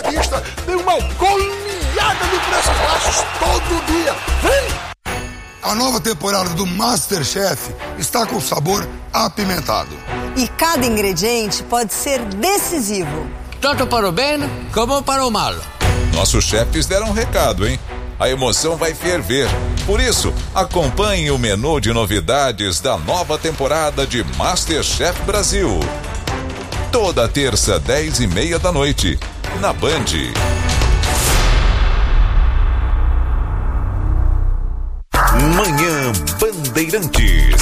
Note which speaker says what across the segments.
Speaker 1: Atacadista tem uma goleada de preços baixos todo dia. Vem! A nova temporada do MasterChef está com sabor apimentado.
Speaker 2: E cada ingrediente pode ser decisivo.
Speaker 3: Tanto para o bem como para o mal.
Speaker 4: Nossos chefes deram um recado, hein? A emoção vai ferver. Por isso, acompanhe o menu de novidades da nova temporada de MasterChef Brasil. Toda terça, 10:30 da noite, na Band. Manhã Bandeirantes.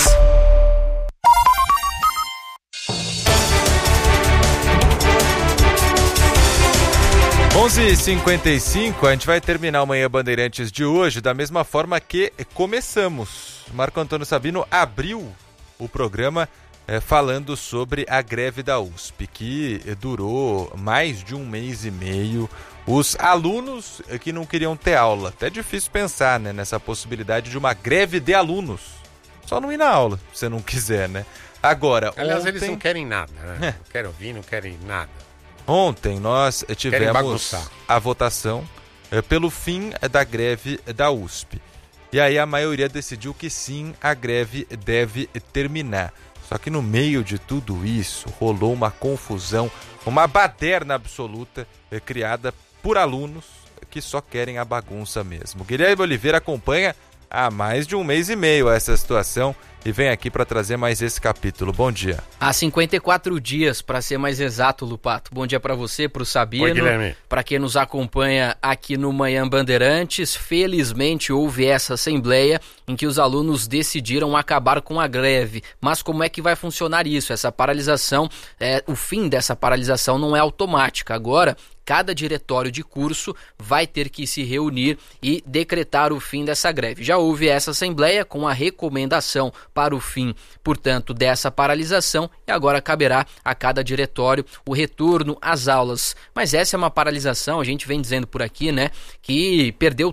Speaker 5: Onze h 55, a gente vai terminar o Manhã Bandeirantes de hoje da mesma forma que começamos. Marco Antônio Sabino abriu o programa falando sobre a greve da USP, que durou mais de 1 mês e meio. Os alunos que não queriam ter aula. Até difícil pensar, né, nessa possibilidade de uma greve de alunos. Só não ir na aula, se você não quiser, né? Agora,
Speaker 6: aliás,
Speaker 5: ontem...
Speaker 6: eles não querem nada, né? Não querem ouvir, não querem nada.
Speaker 5: Ontem nós tivemos a votação pelo fim da greve da USP. E aí a maioria decidiu que sim, a greve deve terminar. Só que no meio de tudo isso rolou uma confusão, uma baderna absoluta criada por alunos que só querem a bagunça mesmo. Guilherme Oliveira acompanha há mais de 1 mês e meio essa situação e vem aqui para trazer mais esse capítulo. Bom dia.
Speaker 7: Há 54 dias, para ser mais exato, Lupato. Bom dia para você, para o Sabino, para quem nos acompanha aqui no Manhã Bandeirantes. Felizmente houve essa assembleia em que os alunos decidiram acabar com a greve. Mas como é que vai funcionar isso? Essa paralisação, o fim dessa paralisação não é automática. Agora, cada diretório de curso vai ter que se reunir e decretar o fim dessa greve. Já houve essa assembleia com a recomendação para o fim, portanto, dessa paralisação e agora caberá a cada diretório o retorno às aulas. Mas essa é uma paralisação, a gente vem dizendo por aqui, né, que perdeu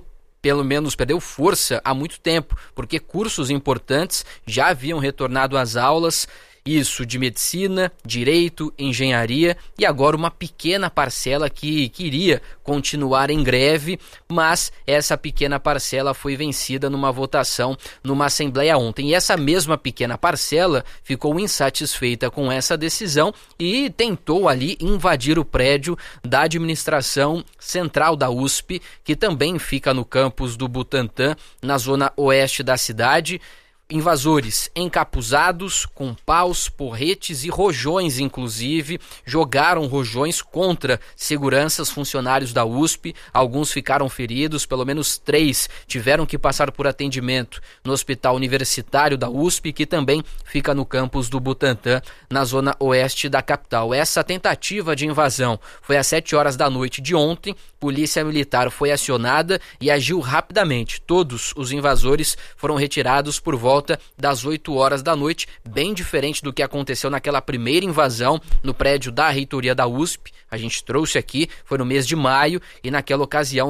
Speaker 7: força há muito tempo, porque cursos importantes já haviam retornado às aulas, isso de medicina, direito, engenharia e agora uma pequena parcela que queria continuar em greve, mas essa pequena parcela foi vencida numa votação numa assembleia ontem. E essa mesma pequena parcela ficou insatisfeita com essa decisão e tentou ali invadir o prédio da administração central da USP, que também fica no campus do Butantã, na zona oeste da cidade. Invasores encapuzados, com paus, porretes e rojões, inclusive, jogaram rojões contra seguranças, funcionários da USP. Alguns ficaram feridos, pelo menos 3 tiveram que passar por atendimento no Hospital Universitário da USP, que também fica no campus do Butantã, na zona oeste da capital. Essa tentativa de invasão foi às 7 horas da noite de ontem. Polícia Militar foi acionada e agiu rapidamente. Todos os invasores foram retirados por volta das 8 horas da noite, bem diferente do que aconteceu naquela primeira invasão no prédio da reitoria da USP. A gente trouxe aqui, foi no mês de maio, e naquela ocasião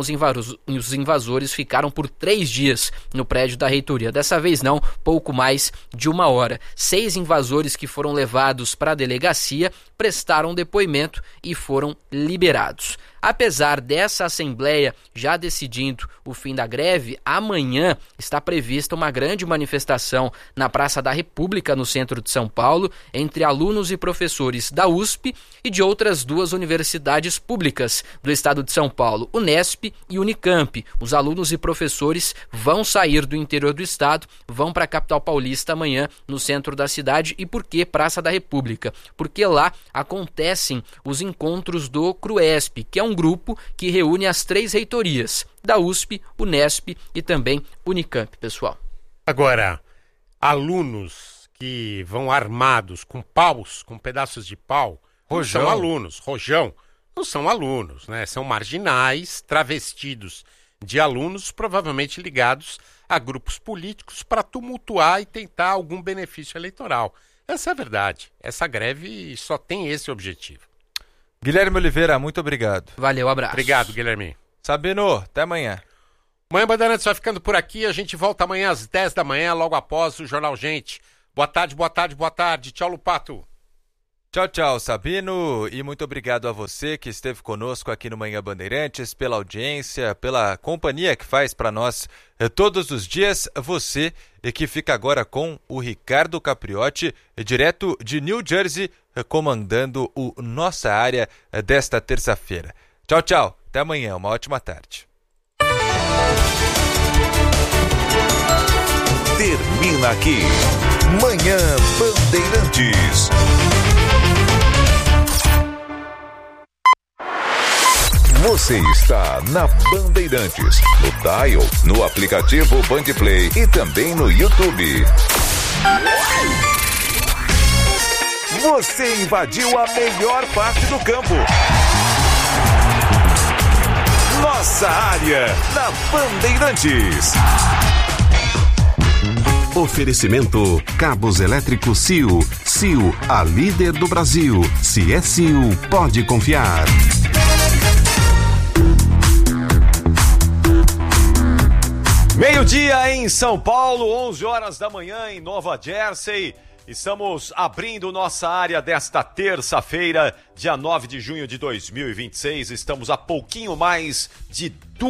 Speaker 7: os invasores ficaram por 3 dias no prédio da reitoria. Dessa vez não, pouco mais de 1 hora. 6 invasores que foram levados para a delegacia prestaram depoimento e foram liberados. Apesar dessa assembleia já decidindo o fim da greve, amanhã está prevista uma grande manifestação na Praça da República, no centro de São Paulo, entre alunos e professores da USP e de outras 2 universidades públicas do estado de São Paulo, Unesp e Unicamp. Os alunos e professores vão sair do interior do estado, vão para a capital paulista amanhã, no centro da cidade. E por que Praça da República? Porque lá acontecem os encontros do CRUESP, que é um grupo que reúne as 3 reitorias da USP, Unesp e também Unicamp, pessoal.
Speaker 6: Agora, alunos que vão armados com paus, com pedaços de pau, não são alunos, rojão, não são alunos, né? São marginais, travestidos de alunos, provavelmente ligados a grupos políticos para tumultuar e tentar algum benefício eleitoral. Essa é a verdade. Essa greve só tem esse objetivo.
Speaker 5: Guilherme Oliveira, muito obrigado.
Speaker 7: Valeu, abraço.
Speaker 6: Obrigado, Guilherme.
Speaker 5: Sabino, até amanhã.
Speaker 6: Manhã Bandeirantes vai ficando por aqui. A gente volta amanhã às 10 da manhã, logo após o Jornal Gente. Boa tarde, boa tarde, boa tarde. Tchau, Lupato.
Speaker 5: Tchau, tchau, Sabino, e muito obrigado a você que esteve conosco aqui no Manhã Bandeirantes, pela audiência, pela companhia que faz para nós todos os dias. Você que fica agora com o Ricardo Capriotti, direto de New Jersey, comandando o Nossa Área desta terça-feira. Tchau, tchau, até amanhã, uma ótima tarde.
Speaker 4: Termina aqui, Manhã Bandeirantes. Você está na Bandeirantes, no dial, no aplicativo Bandplay e também no YouTube. Você invadiu a melhor parte do campo. Nossa Área, na Bandeirantes.
Speaker 8: Oferecimento Cabos Elétricos Sil. Sil, a líder do Brasil. Se é Sil, pode confiar.
Speaker 9: Meio-dia em São Paulo, 11 horas da manhã em Nova Jersey. Estamos abrindo nossa área desta terça-feira, dia 9 de junho de 2026. Estamos a pouquinho mais de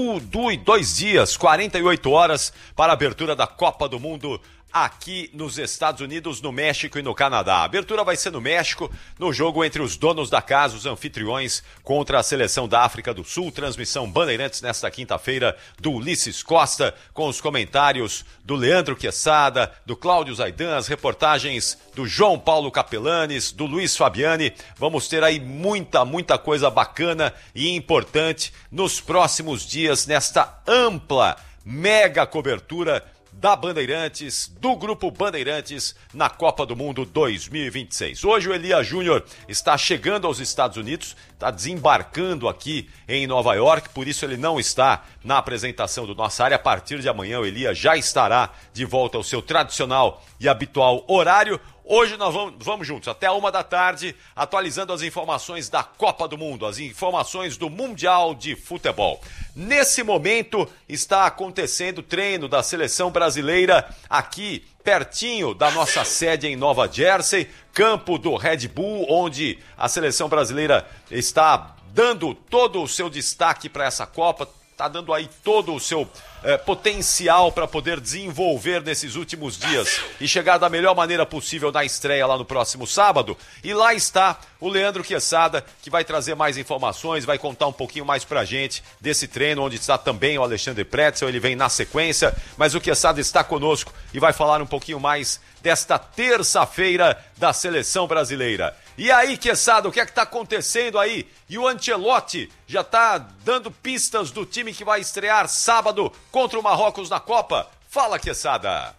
Speaker 9: 2 dias, 48 horas, para a abertura da Copa do Mundo aqui nos Estados Unidos, no México e no Canadá. A abertura vai ser no México, no jogo entre os donos da casa, os anfitriões, contra a seleção da África do Sul. Transmissão Bandeirantes nesta quinta-feira do Ulisses Costa, com os comentários do Leandro Quesada, do Cláudio Zaidan, as reportagens do João Paulo Capelanes, do Luiz Fabiani. Vamos ter aí muita coisa bacana e importante nos próximos dias, nesta ampla, mega cobertura da Bandeirantes, do Grupo Bandeirantes, na Copa do Mundo 2026. Hoje o Elias Júnior está chegando aos Estados Unidos, está desembarcando aqui em Nova York, por isso ele não está na apresentação do Nossa Área. A partir de amanhã o Elias já estará de volta ao seu tradicional e habitual horário. Hoje nós vamos juntos até 13h, atualizando as informações da Copa do Mundo, as informações do Mundial de Futebol. Nesse momento está acontecendo o treino da seleção brasileira aqui pertinho da nossa sede em Nova Jersey, campo do Red Bull, onde a seleção brasileira está dando todo o seu destaque para essa Copa, está dando aí todo o seu potencial para poder desenvolver nesses últimos dias e chegar da melhor maneira possível na estreia lá no próximo sábado. E lá está o Leandro Quesada, que vai trazer mais informações, vai contar um pouquinho mais pra gente desse treino, onde está também o Alexandre Pretzel, ele vem na sequência, mas o Quesada está conosco e vai falar um pouquinho mais desta terça-feira da seleção brasileira. E aí, Quesada, o que é que está acontecendo aí? E o Ancelotti já está dando pistas do time que vai estrear sábado contra o Marrocos na Copa? Fala, Quesada!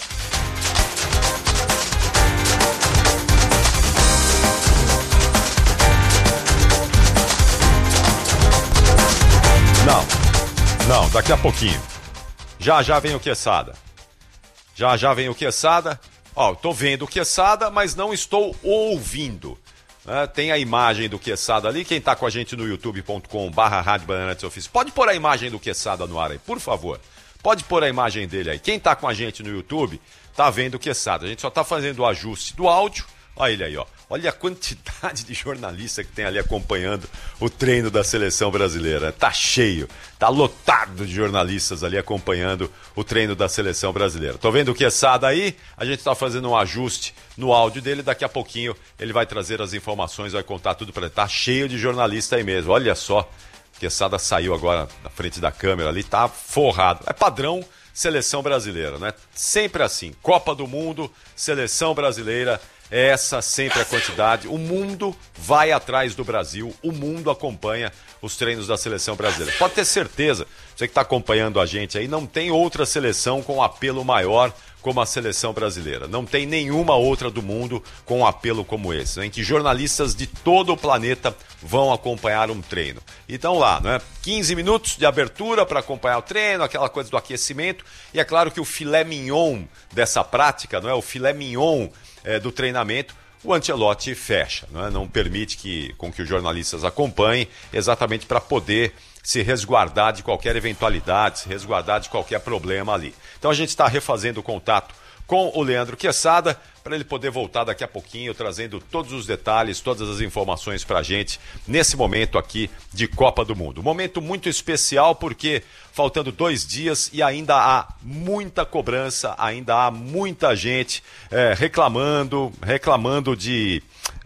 Speaker 9: Não, daqui a pouquinho. Já vem o Quesada. Já vem o Quesada. Ó, eu tô vendo o Quesada, mas não estou ouvindo. Tem a imagem do Quesada ali. Quem tá com a gente no youtube.com/Rádio Bandeirantes Oficial, pode pôr a imagem do Quesada no ar aí, por favor. Pode pôr a imagem dele aí. Quem tá com a gente no YouTube tá vendo o Quesada. A gente só tá fazendo o ajuste do áudio. Olha ele aí, ó. Olha a quantidade de jornalista que tem ali acompanhando o treino da seleção brasileira. Tá cheio, tá lotado de jornalistas ali acompanhando o treino da seleção brasileira. Tô vendo o Quesada aí, a gente tá fazendo um ajuste no áudio dele, daqui a pouquinho ele vai trazer as informações, vai contar tudo pra ele. Tá cheio de jornalista aí mesmo, olha só. O Quesada saiu agora na frente da câmera ali, tá forrado. É padrão seleção brasileira, né? Sempre assim, Copa do Mundo, seleção brasileira. Essa sempre a quantidade. O mundo vai atrás do Brasil, o mundo acompanha os treinos da seleção brasileira. Pode ter certeza, você que está acompanhando a gente aí, não tem outra seleção com apelo maior como a seleção brasileira. Não tem nenhuma outra do mundo com um apelo como esse, né, em que jornalistas de todo o planeta vão acompanhar um treino. Então lá, né, 15 minutos de abertura para acompanhar o treino, aquela coisa do aquecimento, e é claro que o filé mignon dessa prática, não é, o filé mignon do treinamento, o Ancelotti fecha, não permite com que os jornalistas acompanhem, exatamente para poder se resguardar de qualquer eventualidade, se resguardar de qualquer problema ali. Então a gente está refazendo o contato com o Leandro Quesada, para ele poder voltar daqui a pouquinho, trazendo todos os detalhes, todas as informações para a gente, nesse momento aqui de Copa do Mundo. Momento muito especial, porque faltando 2 dias e ainda há muita cobrança, ainda há muita gente reclamando de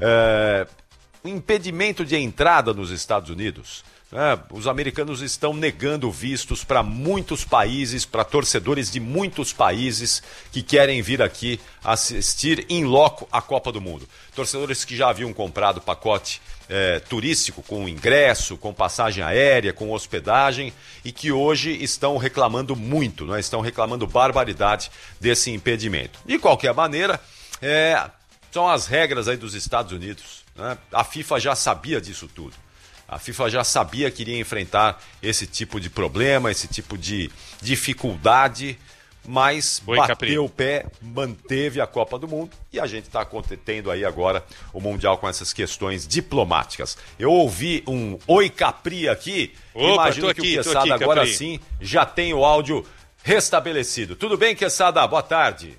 Speaker 9: impedimento de entrada nos Estados Unidos. Os americanos estão negando vistos para muitos países, para torcedores de muitos países que querem vir aqui assistir in loco a Copa do Mundo. Torcedores que já haviam comprado pacote turístico com ingresso, com passagem aérea, com hospedagem e que hoje estão reclamando muito, estão reclamando barbaridade desse impedimento. De qualquer maneira, são as regras aí dos Estados Unidos. A FIFA já sabia disso tudo. A FIFA já sabia que iria enfrentar esse tipo de problema, esse tipo de dificuldade, mas bateu o pé, manteve a Copa do Mundo e a gente está tendo aí agora o Mundial com essas questões diplomáticas. Eu ouvi um Oi Capri aqui, imagino que o Quesada agora sim já tem o áudio restabelecido. Tudo bem, Quesada? Boa tarde.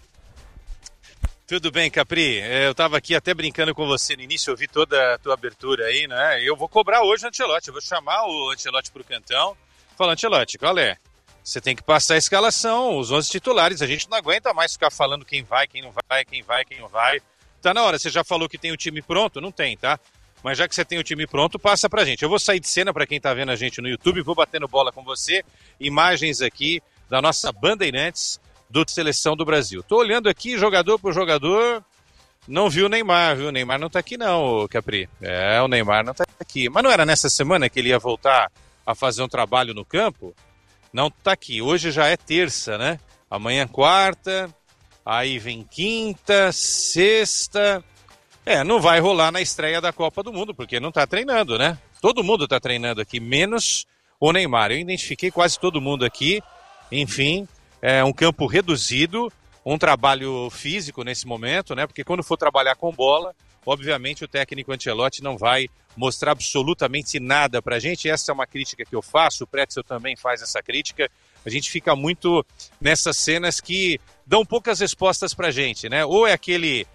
Speaker 10: Tudo bem, Capri. Eu estava aqui até brincando com você no início, eu vi toda a tua abertura aí, né? Eu vou cobrar hoje o Ancelotti, eu vou chamar o Ancelotti pro cantão. Falar, Ancelotti, qual é? Você tem que passar a escalação, os 11 titulares, a gente não aguenta mais ficar falando quem vai, quem não vai, quem vai, quem não vai. Tá na hora, você já falou que tem o time pronto? Não tem, tá? Mas já que você tem o time pronto, passa pra gente. Eu vou sair de cena para quem tá vendo a gente no YouTube, vou batendo bola com você, imagens aqui da nossa Bandeirantes, do Seleção do Brasil. Tô olhando aqui, jogador por jogador, não vi o Neymar, viu? O Neymar não tá aqui não, Capri. O Neymar não tá aqui. Mas não era nessa semana que ele ia voltar a fazer um trabalho no campo? Não tá aqui. Hoje já é terça, né? Amanhã quarta, aí vem quinta, sexta. Não vai rolar na estreia da Copa do Mundo, porque não tá treinando, né? Todo mundo tá treinando aqui, menos o Neymar. Eu identifiquei quase todo mundo aqui, enfim... um campo reduzido, um trabalho físico nesse momento, né? Porque quando for trabalhar com bola, obviamente o técnico Ancelotti não vai mostrar absolutamente nada pra gente. Essa é uma crítica que eu faço, o Pretzel também faz essa crítica. A gente fica muito nessas cenas que dão poucas respostas pra gente, né? Ou é aquele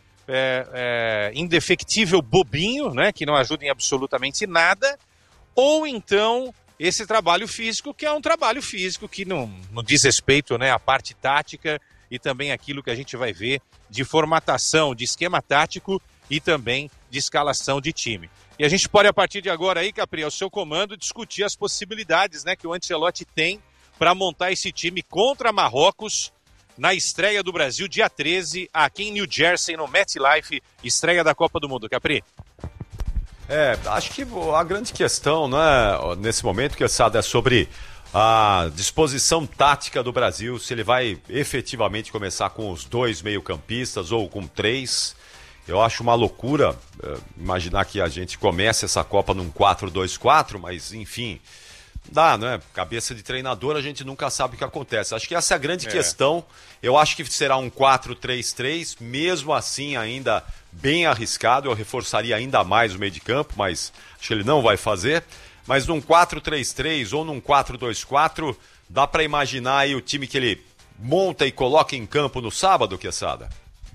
Speaker 10: indefectível bobinho, né? Que não ajuda em absolutamente nada, ou então... esse trabalho físico, que é um trabalho físico que não diz respeito, né, à parte tática e também aquilo que a gente vai ver de formatação, de esquema tático e também de escalação de time. E a gente pode, a partir de agora aí, Capri, ao seu comando, discutir as possibilidades, né, que o Ancelotti tem para montar esse time contra Marrocos na estreia do Brasil, dia 13, aqui em New Jersey, no MetLife, estreia da Copa do Mundo. Capri?
Speaker 9: Acho que a grande questão, né, nesse momento, Quesada, é sobre a disposição tática do Brasil, se ele vai efetivamente começar com os 2 meio-campistas ou com 3. Eu acho uma loucura imaginar que a gente comece essa Copa num 4-2-4, mas enfim, dá, né? Cabeça de treinador, a gente nunca sabe o que acontece. Acho que essa é a grande questão. Eu acho que será um 4-3-3, mesmo assim ainda... bem arriscado, eu reforçaria ainda mais o meio de campo, mas acho que ele não vai fazer. Mas num 4-3-3 ou num 4-2-4, dá para imaginar aí o time que ele monta e coloca em campo no sábado, Quesada?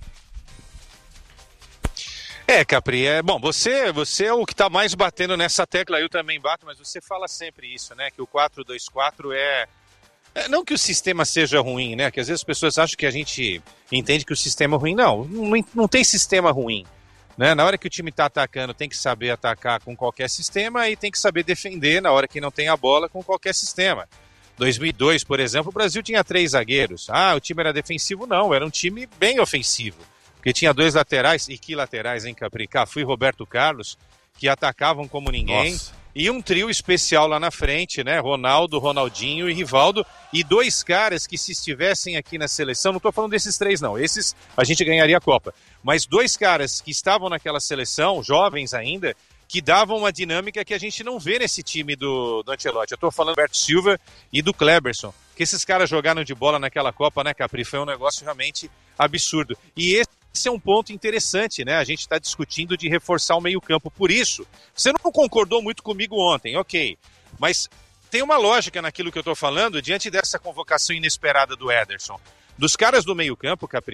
Speaker 10: Capri, bom, você é o que está mais batendo nessa tecla, eu também bato, mas você fala sempre isso, né, que o 4-2-4 não que o sistema seja ruim, né? Que às vezes as pessoas acham que a gente entende que o sistema é ruim. Não tem sistema ruim, né? Na hora que o time está atacando, tem que saber atacar com qualquer sistema e tem que saber defender na hora que não tem a bola com qualquer sistema. 2002, por exemplo, o Brasil tinha 3 zagueiros. O time era defensivo? Não, era um time bem ofensivo. Porque tinha 2 laterais, e que laterais, hein, Capri? Cafu e Roberto Carlos, que atacavam como ninguém. Nossa. E um trio especial lá na frente, né? Ronaldo, Ronaldinho e Rivaldo. E 2 caras que, se estivessem aqui na seleção, não estou falando desses 3, não. Esses a gente ganharia a Copa. Mas 2 caras que estavam naquela seleção, jovens ainda, que davam uma dinâmica que a gente não vê nesse time do Ancelotti. Eu estou falando do Roberto Silva e do Kleberson. Que esses caras jogaram de bola naquela Copa, né, Capri? Foi um negócio realmente absurdo. E esse é um ponto interessante, né? A gente está discutindo de reforçar o meio-campo. Por isso, você não concordou muito comigo ontem, ok. Mas tem uma lógica naquilo que eu estou falando diante dessa convocação inesperada do Ederson. Dos caras do meio-campo, Capri,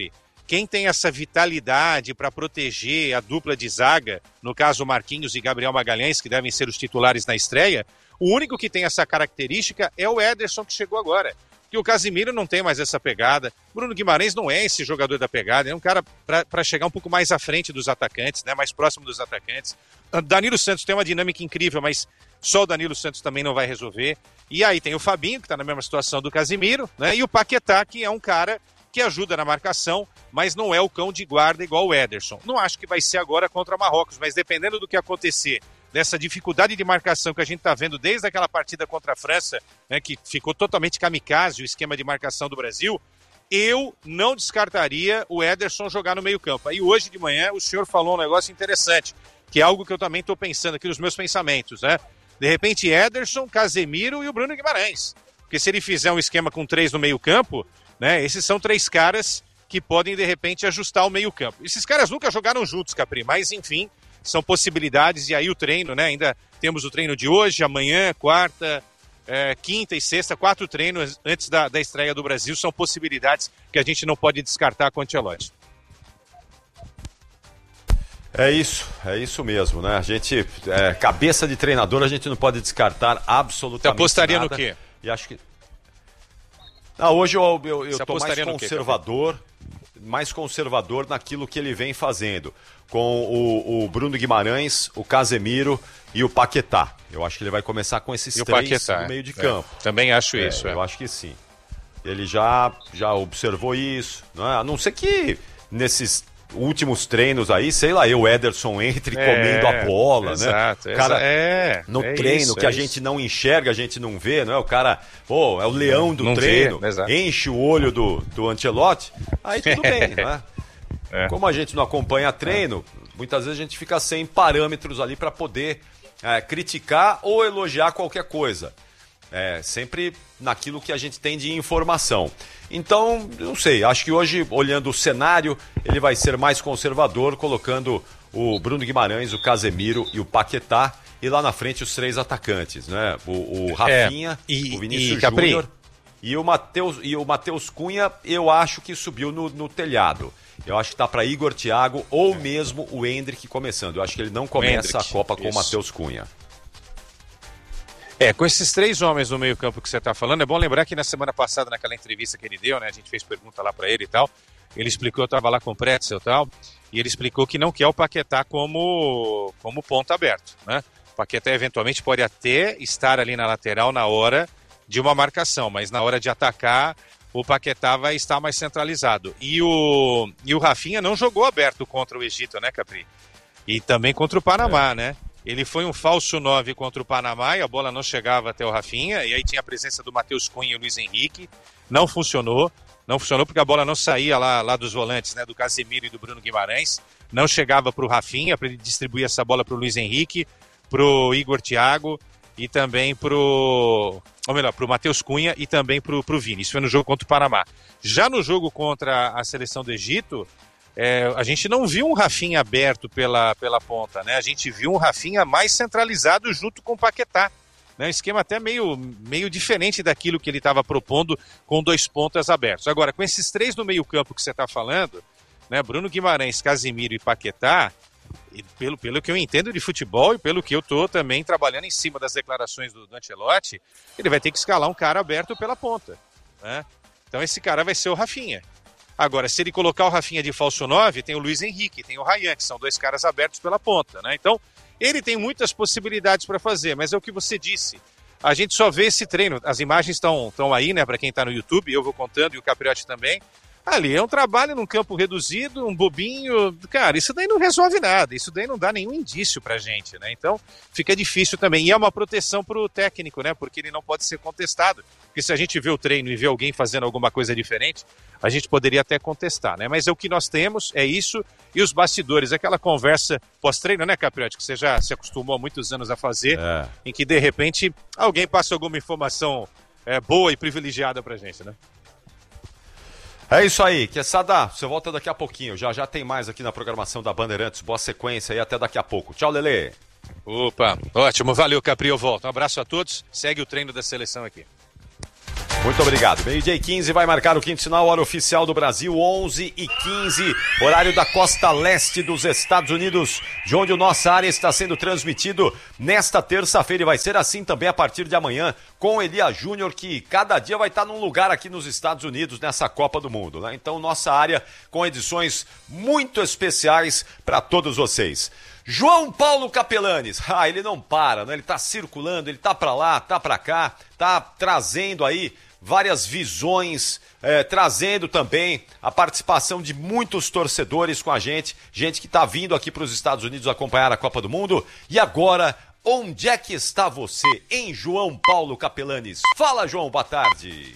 Speaker 10: quem tem essa vitalidade para proteger a dupla de zaga, no caso Marquinhos e Gabriel Magalhães, que devem ser os titulares na estreia, o único que tem essa característica é o Ederson, que chegou agora. Porque o Casemiro não tem mais essa pegada, Bruno Guimarães não é esse jogador da pegada, é um cara para chegar um pouco mais à frente dos atacantes, né, mais próximo dos atacantes. Danilo Santos tem uma dinâmica incrível, mas só o Danilo Santos também não vai resolver. E aí tem o Fabinho, que está na mesma situação do Casemiro, né, e o Paquetá, que é um cara que ajuda na marcação, mas não é o cão de guarda igual o Ederson. Não acho que vai ser agora contra Marrocos, mas dependendo do que acontecer, dessa dificuldade de marcação que a gente está vendo desde aquela partida contra a França, né, que ficou totalmente kamikaze o esquema de marcação do Brasil, eu não descartaria o Ederson jogar no meio-campo. Aí hoje de manhã o senhor falou um negócio interessante, que é algo que eu também estou pensando aqui nos meus pensamentos, né? De repente Ederson, Casemiro e o Bruno Guimarães. Porque se ele fizer um esquema com 3 no meio-campo, né, esses são 3 caras que podem de repente ajustar o meio-campo. Esses caras nunca jogaram juntos, Capri, mas enfim, são possibilidades. E aí o treino, né? Ainda temos o treino de hoje, amanhã, quarta, quinta e sexta, 4 treinos antes da estreia do Brasil. São possibilidades que a gente não pode descartar com o Ancelotti.
Speaker 9: É isso mesmo, né? A gente, cabeça de treinador, a gente não pode descartar absolutamente nada.
Speaker 10: Você apostaria no quê?
Speaker 9: E acho que... hoje eu tô mais conservador naquilo que ele vem fazendo, com o Bruno Guimarães, o Casemiro e o Paquetá. Eu acho que ele vai começar com esses 3
Speaker 10: Paquetá,
Speaker 9: no meio de campo.
Speaker 10: Também acho isso.
Speaker 9: Eu acho que sim. Ele já observou isso, não é? A não ser que nesses últimos treinos aí, sei lá, o Ederson entre comendo a bola,
Speaker 10: exato,
Speaker 9: né? O cara, no treino
Speaker 10: isso,
Speaker 9: que a gente não enxerga, a gente não vê, não é? O cara, é o leão do treino, enche o olho do Ancelotti, aí tudo bem, né? Como a gente não acompanha treino, muitas vezes a gente fica sem parâmetros ali para poder criticar ou elogiar qualquer coisa. Sempre naquilo que a gente tem de informação. Então, não sei, acho que hoje, olhando o cenário, ele vai ser mais conservador, colocando o Bruno Guimarães, o Casemiro e o Paquetá, e lá na frente os 3 atacantes, né? O Rafinha, o Vinícius Júnior e o Matheus Cunha, eu acho que subiu no telhado. Eu acho que tá para Igor Thiago ou mesmo o Endrick começando. Eu acho que ele não começa a Copa com o Matheus Cunha.
Speaker 10: Com esses 3 homens no meio campo que você está falando, é bom lembrar que na semana passada, naquela entrevista que ele deu, né, a gente fez pergunta lá para ele e tal, ele explicou, eu estava lá com o Pretzel e tal, e ele explicou que não quer o Paquetá como ponta aberto, né? O Paquetá eventualmente pode até estar ali na lateral na hora de uma marcação, mas na hora de atacar, o Paquetá vai estar mais centralizado. E o Rafinha não jogou aberto contra o Egito, né, Capri? E também contra o Panamá, né? Ele foi um falso 9 contra o Panamá e a bola não chegava até o Rafinha. E aí tinha a presença do Matheus Cunha e o Luiz Henrique. Não funcionou porque a bola não saía lá dos volantes, né, do Casemiro e do Bruno Guimarães. Não chegava para o Rafinha para ele distribuir essa bola para o Luiz Henrique, para o Igor Thiago e também para o Matheus Cunha e também para o Vini. Isso foi no jogo contra o Panamá. Já no jogo contra a seleção do Egito, a gente não viu um Rafinha aberto pela ponta, né? A gente viu um Rafinha mais centralizado junto com o Paquetá, né? Um esquema até meio diferente daquilo que ele estava propondo com 2 pontas abertos. Agora, com esses 3 no meio campo que você está falando, né? Bruno Guimarães, Casemiro e Paquetá, e pelo que eu entendo de futebol e pelo que eu estou também trabalhando em cima das declarações do Ancelotti, ele vai ter que escalar um cara aberto pela ponta, né? Então esse cara vai ser o Rafinha. Agora, se ele colocar o Rafinha de falso 9, tem o Luiz Henrique, tem o Ryan, que são 2 caras abertos pela ponta, né? Então, ele tem muitas possibilidades para fazer, mas é o que você disse. A gente só vê esse treino. As imagens estão aí, né, para quem está no YouTube, eu vou contando e o Capriotti também. Ali é um trabalho num campo reduzido, um bobinho. Cara, isso daí não resolve nada, isso daí não dá nenhum indício pra gente, né? Então, fica difícil também. E é uma proteção pro técnico, né? Porque ele não pode ser contestado. Porque se a gente vê o treino e vê alguém fazendo alguma coisa diferente, a gente poderia até contestar, né? Mas é o que nós temos, é isso. E os bastidores, aquela conversa pós-treino, né, Capriotti, que você já se acostumou há muitos anos a fazer, em que, de repente, alguém passa alguma informação boa e privilegiada pra gente, né?
Speaker 9: É isso aí, Quesada, você volta daqui a pouquinho, já tem mais aqui na programação da Bandeirantes, boa sequência aí, até daqui a pouco. Tchau, Lelê.
Speaker 10: Opa, ótimo, valeu, Capri, eu volto. Um abraço a todos, segue o treino da seleção aqui.
Speaker 9: Muito obrigado. Meio-dia e 15 vai marcar o quinto sinal, hora oficial do Brasil, 11h15, horário da costa leste dos Estados Unidos, de onde a nossa área está sendo transmitido nesta terça-feira e vai ser assim também a partir de amanhã com Elia Júnior, que cada dia vai estar num lugar aqui nos Estados Unidos nessa Copa do Mundo, né? Então nossa área com edições muito especiais para todos vocês. João Paulo Capelanes, ele não para, né? Ele tá circulando, ele tá para lá, tá para cá, tá trazendo aí várias visões, trazendo também a participação de muitos torcedores com a gente que está vindo aqui para os Estados Unidos acompanhar a Copa do Mundo. E agora, onde é que está você, hein, João Paulo Capelanes? Fala, João, boa tarde.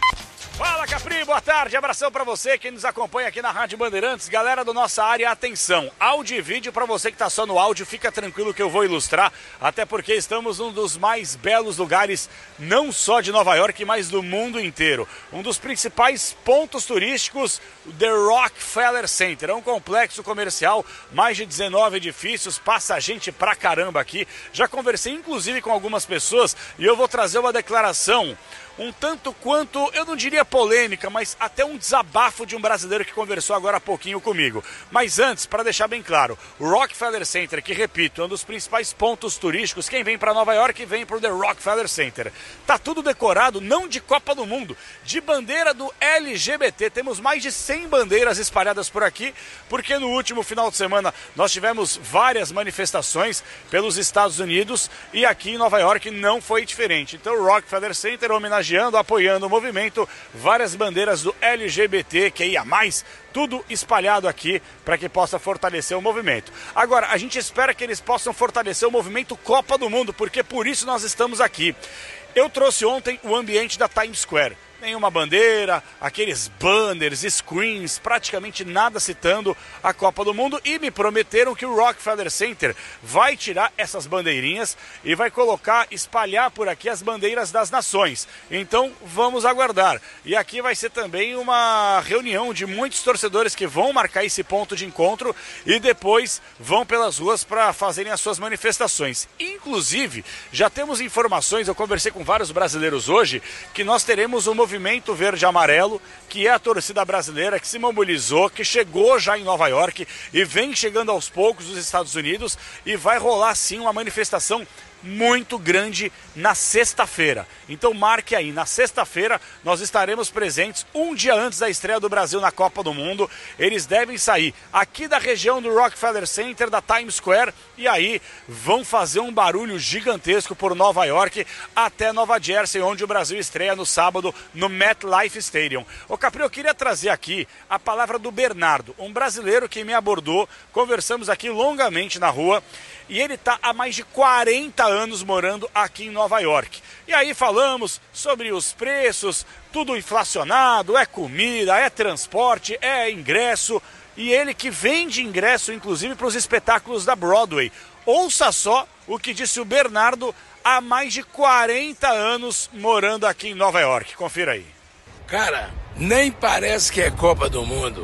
Speaker 11: Fala, Capri, boa tarde, abração pra você que nos acompanha aqui na Rádio Bandeirantes. Galera do nossa área, atenção, áudio e vídeo pra você que tá só no áudio, fica tranquilo que eu vou ilustrar, até porque estamos num dos mais belos lugares, não só de Nova York, mas do mundo inteiro. Um dos principais pontos turísticos, The Rockefeller Center, é um complexo comercial, mais de 19 edifícios, passa gente pra caramba aqui. Já conversei inclusive com algumas pessoas e eu vou trazer uma declaração um tanto quanto, eu não diria polêmica, mas até um desabafo de um brasileiro que conversou agora há pouquinho comigo. Mas antes, para deixar bem claro, o Rockefeller Center, que repito, é um dos principais pontos turísticos, quem vem para Nova York vem para o The Rockefeller Center. Tá tudo decorado, não de Copa do Mundo, de bandeira do LGBT. Temos mais de 100 bandeiras espalhadas por aqui, porque no último final de semana nós tivemos várias manifestações pelos Estados Unidos e aqui em Nova York não foi diferente. Então o Rockefeller Center homenageando, apoiando o movimento, várias bandeiras do LGBT, que ia mais, tudo espalhado aqui para que possa fortalecer o movimento. Agora, a gente espera que eles possam fortalecer o movimento Copa do Mundo, porque por isso nós estamos aqui. Eu trouxe ontem o ambiente da Times Square. Nenhuma bandeira, aqueles banners, screens, praticamente nada citando a Copa do Mundo, e me prometeram que o Rockefeller Center vai tirar essas bandeirinhas e vai colocar, espalhar por aqui as bandeiras das nações. Então vamos aguardar. E aqui vai ser também uma reunião de muitos torcedores que vão marcar esse ponto de encontro e depois vão pelas ruas para fazerem as suas manifestações. Inclusive, já temos informações, eu conversei com vários brasileiros hoje, que nós teremos um movimento verde e amarelo, que é a torcida brasileira que se mobilizou, que chegou já em Nova York e vem chegando aos poucos nos Estados Unidos, e vai rolar sim uma manifestação muito grande na sexta-feira. Então marque aí, na sexta-feira nós estaremos presentes um dia antes da estreia do Brasil na Copa do Mundo. Eles devem sair aqui da região do Rockefeller Center, da Times Square, e aí vão fazer um barulho gigantesco por Nova York até Nova Jersey, onde o Brasil estreia no sábado no MetLife Stadium. Ô Capri, eu queria trazer aqui a palavra do Bernardo, um brasileiro que me abordou, conversamos aqui longamente na rua, e ele está há mais de 40 anos morando aqui em Nova York. E aí falamos sobre os preços, tudo inflacionado, é comida, é transporte, é ingresso. E ele que vende ingresso, inclusive, para os espetáculos da Broadway. Ouça só o que disse o Bernardo há mais de 40 anos morando aqui em Nova York. Confira aí.
Speaker 12: Cara, nem parece que é Copa do Mundo.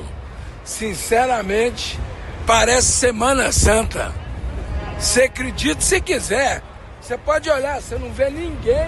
Speaker 12: Sinceramente, parece Semana Santa. Você acredita se quiser. Você pode olhar, você não vê ninguém.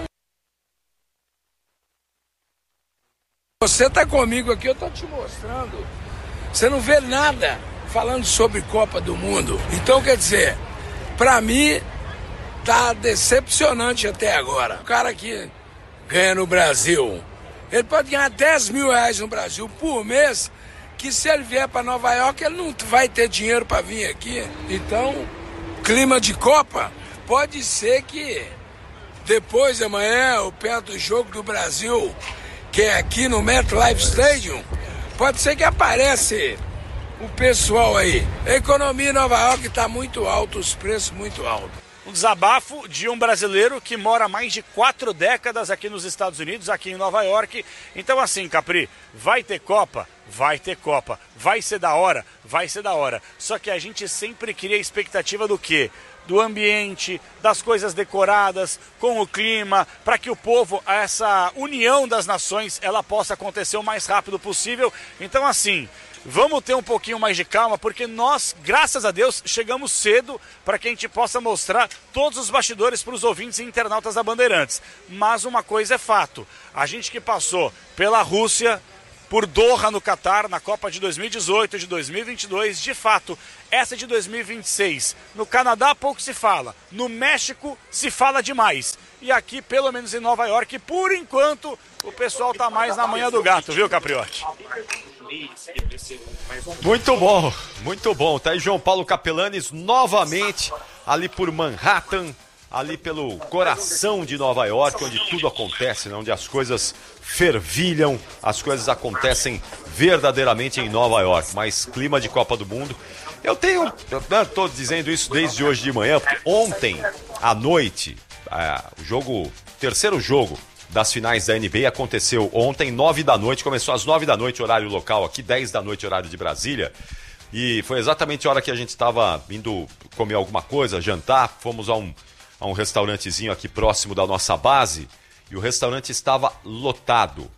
Speaker 12: Você tá comigo aqui, eu tô te mostrando. Você não vê nada falando sobre Copa do Mundo. Então, quer dizer, pra mim, tá decepcionante até agora. O cara que ganha no Brasil, ele pode ganhar 10 mil reais no Brasil por mês, que se ele vier pra Nova York, ele não vai ter dinheiro pra vir aqui. Então, clima de Copa, pode ser que depois de amanhã, ou perto do jogo do Brasil, que é aqui no MetLife Stadium, pode ser que aparece o pessoal aí. A economia em Nova York está muito alta, os preços muito altos.
Speaker 11: Um desabafo de um brasileiro que mora há mais de 4 décadas aqui nos Estados Unidos, aqui em Nova York. Então assim, Capri, vai ter Copa? Vai ter Copa. Vai ser da hora? Vai ser da hora. Só que a gente sempre cria a expectativa do quê? do ambiente, das coisas decoradas, com o clima, para que o povo, essa união das nações, ela possa acontecer o mais rápido possível. Então, assim, vamos ter um pouquinho mais de calma, porque nós, graças a Deus, chegamos cedo para que a gente possa mostrar todos os bastidores para os ouvintes e internautas da Bandeirantes. Mas uma coisa é fato, a gente que passou pela Rússia, por Doha no Catar, na Copa de 2018, de 2022, de fato, essa de 2026, no Canadá pouco se fala, no México se fala demais. E aqui, pelo menos em Nova York, por enquanto, o pessoal tá mais na manhã do gato, viu, Capriotti?
Speaker 9: Muito bom. Tá aí João Paulo Capelanes novamente ali por Manhattan, ali pelo coração de Nova York, onde tudo acontece, né? Onde as coisas fervilham, as coisas acontecem verdadeiramente em Nova York. Mas clima de Copa do Mundo. Eu estou dizendo isso desde hoje de manhã, porque ontem à noite, o terceiro jogo das finais da NBA aconteceu ontem, 9 da noite, começou às 9 da noite, horário local aqui, 10 da noite, horário de Brasília. E foi exatamente a hora que a gente estava indo comer alguma coisa, jantar, fomos a um restaurantezinho aqui próximo da nossa base, e o restaurante estava lotado.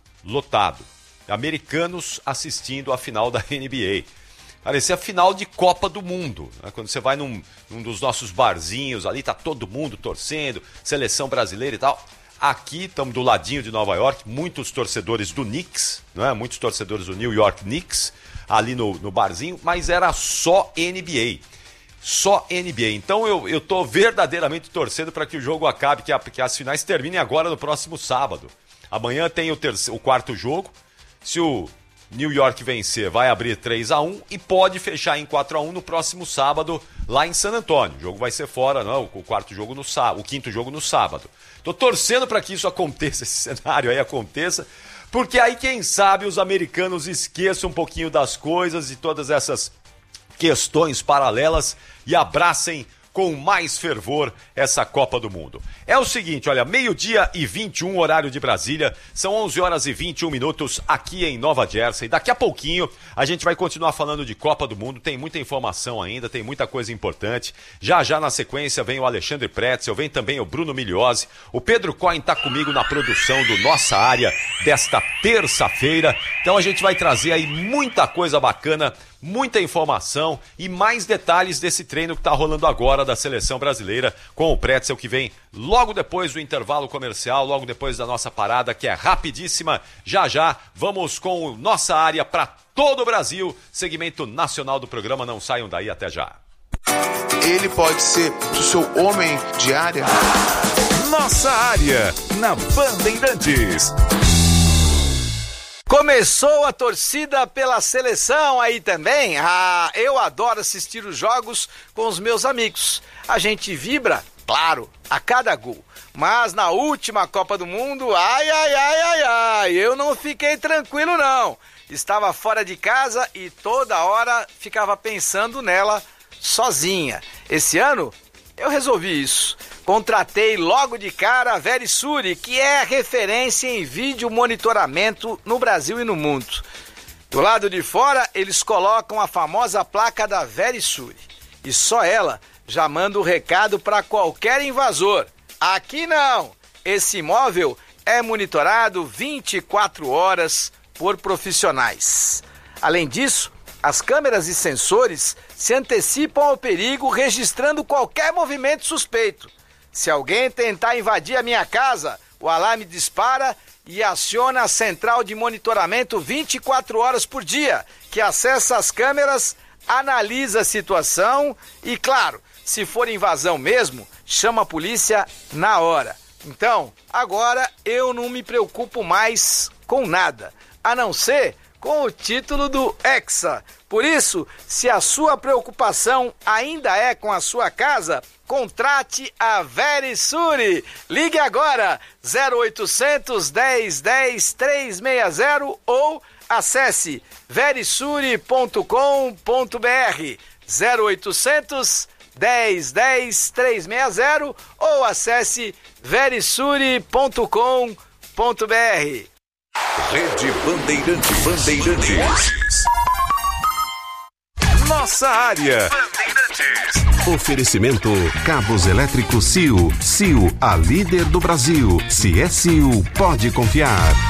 Speaker 9: Americanos assistindo a final da NBA. Parecia a final de Copa do Mundo, né? Quando você vai num dos nossos barzinhos ali, tá todo mundo torcendo, seleção brasileira e tal. Aqui, estamos do ladinho de Nova York, muitos torcedores do Knicks, né? Muitos torcedores do New York Knicks, ali no barzinho, mas era só NBA. Só NBA. Então eu tô verdadeiramente torcendo para que o jogo acabe, que as finais terminem agora no próximo sábado. Amanhã tem o quarto jogo. Se o New York vencer, vai abrir 3-1 e pode fechar em 4-1 no próximo sábado lá em San Antônio. O jogo vai ser fora, não? O quarto jogo no sábado, o quinto jogo no sábado. Tô torcendo para que isso aconteça, esse cenário aí aconteça, porque aí quem sabe os americanos esqueçam um pouquinho das coisas e todas essas questões paralelas e abracem com mais fervor essa Copa do Mundo. É o seguinte, olha, 12:21, horário de Brasília, são 11h21 aqui em Nova Jersey. Daqui a pouquinho a gente vai continuar falando de Copa do Mundo, tem muita informação ainda, tem muita coisa importante. Já na sequência vem o Alexandre Pretzel, vem também o Bruno Migliozzi, o Pedro Coin tá comigo na produção do Nossa Área desta terça-feira. Então a gente vai trazer aí muita coisa bacana, muita informação e mais detalhes desse treino que está rolando agora da seleção brasileira com o Pretzel, que vem logo depois do intervalo comercial, logo depois da nossa parada, que é rapidíssima. Já vamos com o Nossa Área para todo o Brasil, segmento nacional do programa. Não saiam daí, até já.
Speaker 13: Ele pode ser o seu homem de área.
Speaker 8: Nossa Área, na Bandeirantes.
Speaker 14: Começou a torcida pela seleção aí também? Eu adoro assistir os jogos com os meus amigos. A gente vibra, claro, a cada gol. Mas na última Copa do Mundo, eu não fiquei tranquilo não. Estava fora de casa e toda hora ficava pensando nela sozinha. Esse ano eu resolvi isso. Contratei logo de cara a Verisuri, que é referência em vídeo monitoramento no Brasil e no mundo. Do lado de fora, eles colocam a famosa placa da Verisuri. E só ela já manda o recado para qualquer invasor. Aqui não! Esse imóvel é monitorado 24 horas por profissionais. Além disso, as câmeras e sensores se antecipam ao perigo, registrando qualquer movimento suspeito. Se alguém tentar invadir a minha casa, o alarme dispara e aciona a central de monitoramento 24 horas por dia, que acessa as câmeras, analisa a situação e, claro, se for invasão mesmo, chama a polícia na hora. Então, agora eu não me preocupo mais com nada, a não ser com o título do Hexa. Por isso, se a sua preocupação ainda é com a sua casa, contrate a Verisuri. Ligue agora, 0800 10 10 360 ou acesse verisuri.com.br. 0800 10 10 360 ou acesse verisuri.com.br.
Speaker 8: Rede Bandeirantes. Nossa Área. Oferecimento Cabos Elétricos CIO. CIO, a líder do Brasil. Se é CIO, pode confiar.